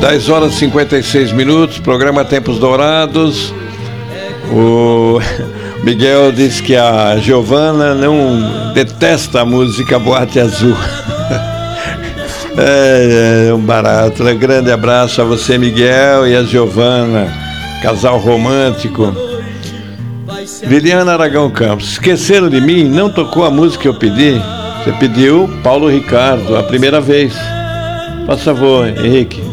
10 horas e 56 minutos, programa Tempos Dourados. O Miguel disse que a Giovana não detesta a música Boate Azul. É um barato, né? Grande abraço a você, Miguel, e a Giovana, casal romântico. Liliana Aragão Campos, esqueceram de mim? Não tocou a música que eu pedi? Você pediu Paulo Ricardo, a primeira vez. Por favor, Henrique.